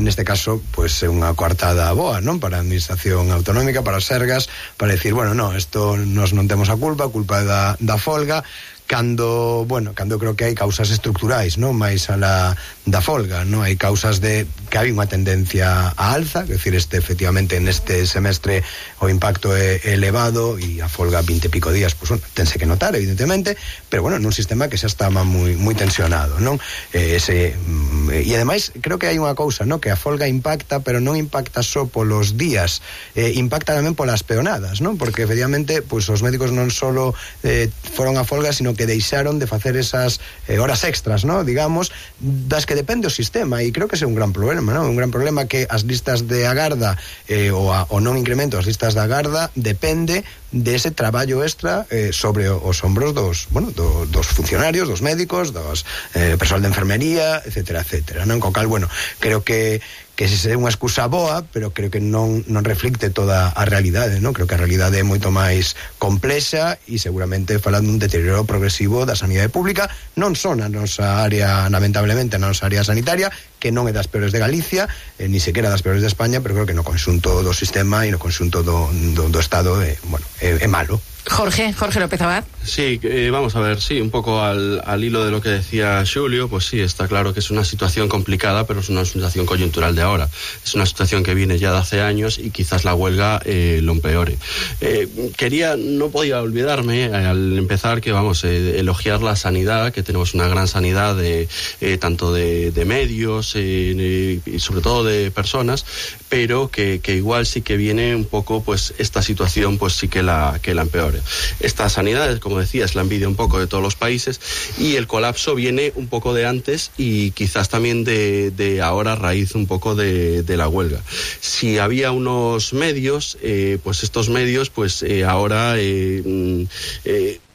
Neste caso, pois é unha coartada boa, non? Para a administración autonómica, para as Sergas, para decir, bueno, non, isto nos non temos a culpa é da folga, cando creo que hai causas estructurais, non? Mais a la da folga, non? Hai causas de que hai unha tendencia a alza, é dicir, efectivamente neste semestre o impacto é elevado e a folga 20 e pico días, pois, tense que notar, evidentemente, pero bueno, nun sistema que xa estaba moi tensionado, non? E ademais, creo que hai unha cousa, non? Que a folga impacta, pero non impacta só polos días, impacta tamén polas peonadas, non? Porque efectivamente, pois os médicos non só foron a folga, sino que deixaron de facer esas horas extras, non? Digamos, das que depende o sistema, e creo que ese é un gran problema, non? Un gran problema que as listas de agarda o non incremento as listas de agarda depende dese traballo extra sobre os hombros dos funcionarios, dos médicos, dos persoal de enfermería, etcétera, non? Co cal, creo que ese é unha excusa boa, pero creo que non reflicte toda a realidade, non? Creo que a realidade é moito máis complexa e seguramente falando dun deterioro progresivo da sanidade pública, non só na nosa área, lamentablemente, na nosa área sanitaria, que non é das peores de Galicia, ni sequera das peores de España, pero creo que no conxunto do sistema e no conxunto do Estado é malo. Jorge López Abad. Sí, vamos a ver, sí, un poco al hilo de lo que decía Xulio, pues sí, está claro que es una situación complicada, pero es una situación coyuntural de ahora. Es una situación que viene ya de hace años y quizás la huelga lo empeore. No podía olvidarme al empezar que elogiar la sanidad, que tenemos una gran sanidad tanto de medios y sobre todo de personas, pero que igual sí que viene un poco, pues esta situación pues sí que la empeora. Esta sanidad, como decía, es la envidia un poco de todos los países, y el colapso viene un poco de antes y quizás también de ahora, a raíz un poco de la huelga. Si había unos medios, pues estos medios pues ahora